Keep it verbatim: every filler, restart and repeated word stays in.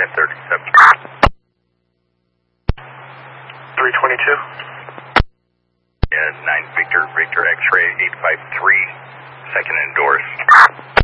ten thirty-seven. three twenty-two. Yeah, nine Victor, Victor X-ray eight five three, second endorse.